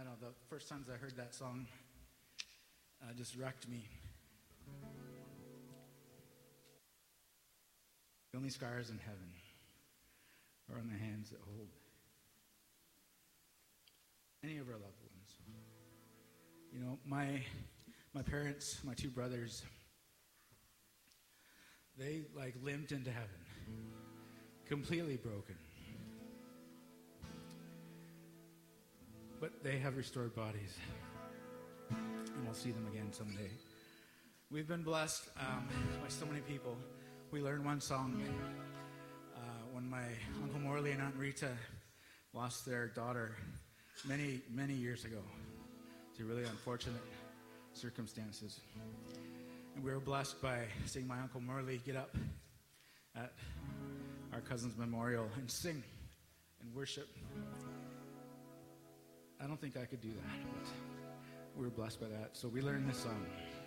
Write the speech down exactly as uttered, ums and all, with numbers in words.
I know, the first times I heard that song uh, just wrecked me. The only scars in heaven are on the hands that hold any of our loved ones. You know, my my parents, my two brothers, they like limped into heaven, completely broken. But they have restored bodies, and we'll see them again someday. We've been blessed um, by so many people. We learned one song uh, when my Uncle Morley and Aunt Rita lost their daughter many, many years ago to really unfortunate circumstances. And we were blessed by seeing my Uncle Morley get up at our cousin's memorial and sing and worship. I don't think I could do that, but we were blessed by that. So we learned this song.